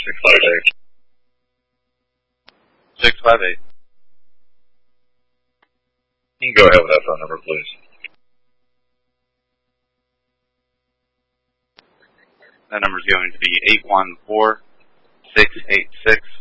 658. 658. You can go ahead with that phone number, please. That number is going to be 814-686-.